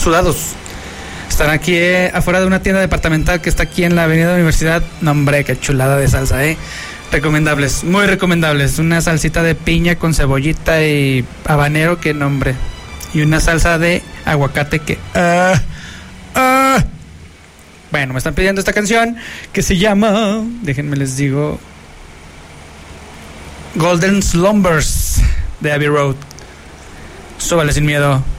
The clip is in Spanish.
sudados. Están aquí afuera de una tienda departamental que está aquí en la Avenida Universidad. No, hombre, qué chulada de salsa, Recomendables, muy recomendables. Una salsita de piña con cebollita y habanero, que nombre. Y una salsa de aguacate que... Bueno, me están pidiendo esta canción que se llama... Déjenme les digo... Golden Slumbers de Abbey Road. Súbale sin miedo.